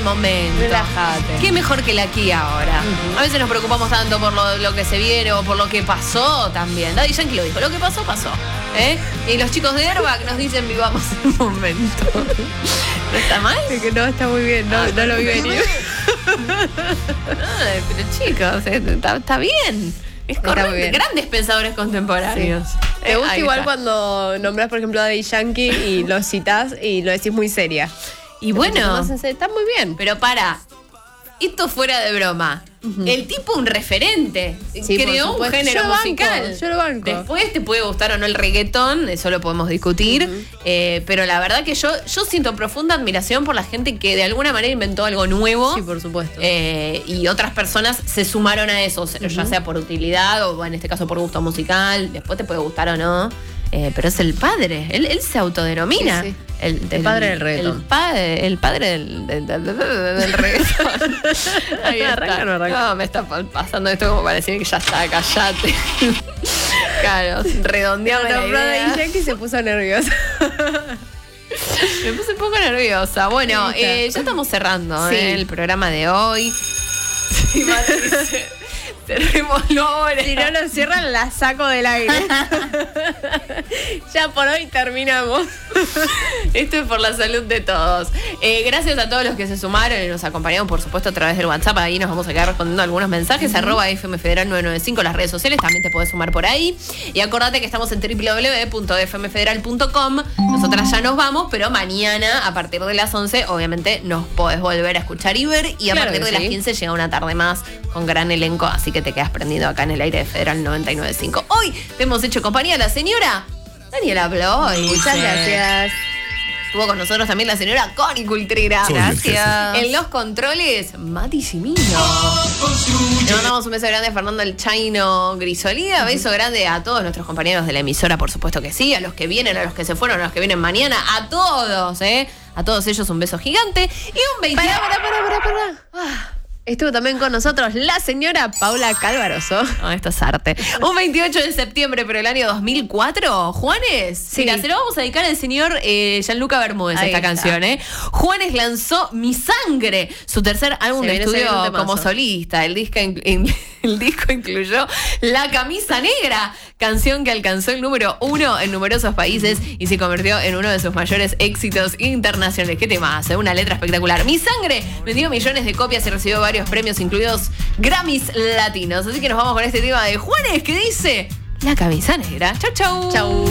momento. Relájate. Qué mejor que el aquí y ahora. A veces nos preocupamos tanto por lo que se viene o por lo que pasó también. Daddy Yankee lo dijo, lo que pasó, pasó. Y los chicos de Airbag nos dicen vivamos el momento. ¿No está mal? Es que no, está muy bien, no lo vi venir. Ay, pero chicos, está bien. Es correcto. Bien. Grandes pensadores contemporáneos. Sí. Me gusta Ahí igual está. cuando nombrás, por ejemplo, a Daddy Yankee y lo citás y lo decís muy seria. Y bueno, Está muy bien. pero para, esto fuera de broma. El tipo un referente, Sí, creó por un supuesto. género Yo lo banco, musical. yo lo banco. Después te puede gustar o no el reggaetón, eso lo podemos discutir. Pero la verdad que yo siento profunda admiración por la gente que de alguna manera inventó algo nuevo. Sí, por supuesto. Y otras personas se sumaron a eso, ya sea por utilidad o en este caso por gusto musical. Después te puede gustar o no. Pero es el padre, él se autodenomina. Sí, sí. El padre del reggaetón. El padre del reggaetón. Ahí está. ¿Arranca o no arranca? No, me está pasando esto como para decir que ya está, callate. Claro, redondeame la Nombró a idea. Daddy Yankee y se puso nerviosa. Me puse un poco nerviosa. Bueno, Ahí está. ya estamos cerrando Sí. el programa de hoy. Sí, Mati dice, cerrémoslo ahora. Si no lo cierran, la saco del aire. Ya por hoy terminamos. Esto es por la salud de todos. Gracias a todos los que se sumaron y nos acompañaron, por supuesto, a través del WhatsApp. Ahí nos vamos a quedar respondiendo algunos mensajes. @FM Federal 995, las redes sociales. También te puedes sumar por ahí. Y acordate que estamos en www.fmfederal.com. Nosotras ya nos vamos, pero mañana, a partir de las 11, obviamente, nos podés volver a escuchar y ver. Y a Claro partir que de las sí. 15 llega una tarde más con gran elenco. Así que te quedas prendido acá en el aire de Federal 995. Hoy te hemos hecho compañía a la señora Daniela Bloy. Muchas gracias. Estuvo con nosotros también la señora Connie Cultrera. Soy el jefe. En los controles, Mati Cimino. Le mandamos un beso grande a Fernando el Chaino Grisolía. Beso grande a todos nuestros compañeros de la emisora, por supuesto que sí. A los que vienen, a los que se fueron, a los que vienen mañana. A todos, A todos ellos un beso gigante. Y un 20. Pará. Estuvo también con nosotros la señora Paula Calvaroso. No, esto es arte. Un 28 de septiembre, pero el año 2004. Juanes. Sí. Mira, se lo vamos a dedicar al señor Gianluca Bermúdez, Ahí esta está. canción, Juanes lanzó Mi Sangre, su tercer álbum Se de viene estudio un temazo. como solista. El disco incluyó La Camisa Negra, canción que alcanzó el número 1 en numerosos países y se convirtió en uno de sus mayores éxitos internacionales. ¿Qué temas? Una letra espectacular. Mi Sangre vendió millones de copias y recibió varios premios, incluidos Grammys latinos. Así que nos vamos con este tema de Juanes que dice La Camisa Negra. Chau, chau. Chau.